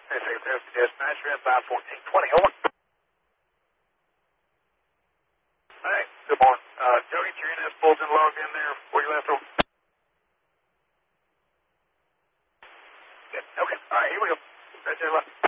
Hey, there's the dispatcher at 51420. Over. Hey, good morning. Jody, your NS Fulton logged in there where you left over. Yeah, okay. All right, here we go. Right there, left.